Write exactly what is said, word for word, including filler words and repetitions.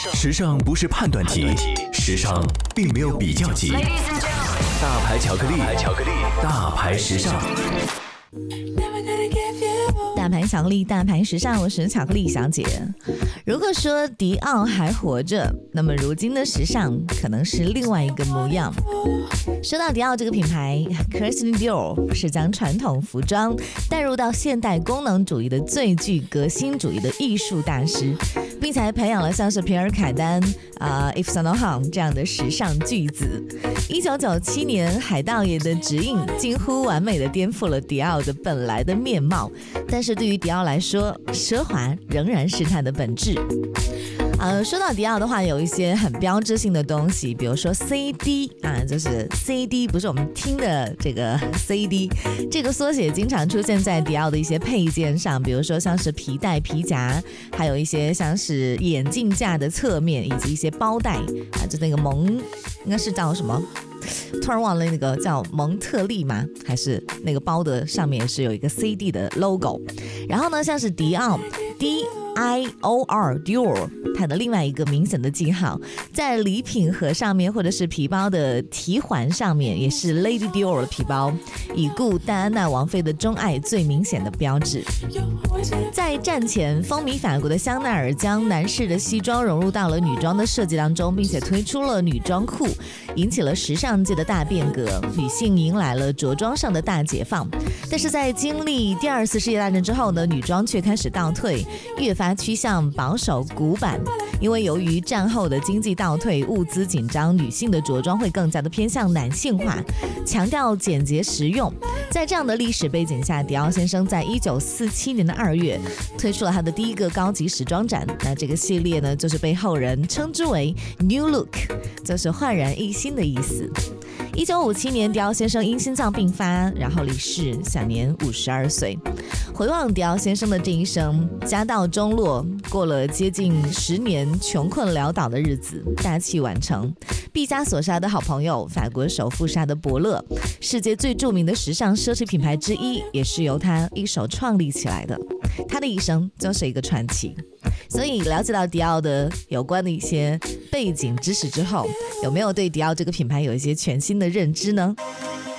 时尚不是判断题，时尚并没有比较级。大牌巧克力，大牌时尚。 大牌巧克力，大牌时尚，我是巧克力小姐。如果说迪奥还活着，那么如今的时尚可能是另外一个模样。说到迪奥这个品牌 Christian Dior 是将传统服装带入到现代功能主义的最具革新主义的艺术大师，并且还培养了像是皮尔凯丹、呃、Yves Saint Laurent 这样的时尚巨子。一九九七年海盗爷的指引几乎完美的颠覆了迪奥的本来的面貌，但是对于迪奥来说，奢华仍然是它的本质。呃，说到迪奥的话，有一些很标志性的东西，比如说 C D 啊，就是 C D 不是我们听的这个 C D， 这个缩写经常出现在迪奥的一些配件上，比如说像是皮带、皮夹，还有一些像是眼镜架的侧面，以及一些包带啊，就那个蒙，应该是叫什么？突然忘了那个叫蒙特利吗？还是那个包的上面是有一个 C D 的 logo。然后呢，像是迪奥 D I O R Dior， 它的另外一个明显的记号，在礼品盒上面或者是皮包的提环上面，也是 Lady Dior 的皮包，已故戴安娜王妃的钟爱最明显的标志。在战前，风靡法国的香奈儿将男士的西装融入到了女装的设计当中，并且推出了女装裤，引起了时尚界的大变革，女性迎来了着装上的大解放。但是在经历第二次世界大战之后呢，女装却开始倒退，越发趋向保守古板。因为由于战后的经济倒退、物资紧张，女性的着装会更加的偏向男性化，强调简洁实用。在这样的历史背景下，迪奥先生在一九四七年的二月推出了他的第一个高级时装展。那这个系列呢，就是被后人称之为 New Look， 就是焕然一新的意思。一九五七年，迪奥先生因心脏病发，然后离世，享年五十二岁。回望迪奥先生的这一生，家道中落，过了接近十年穷困潦倒的日子，大器晚成。毕加索杀的好朋友，法国首富杀的伯乐，世界最著名的时尚奢侈品牌之一，也是由他一手创立起来的。他的一生就是一个传奇。所以了解到迪奥的有关的一些背景知识之后，有没有对迪奥这个品牌有一些全新的认知呢？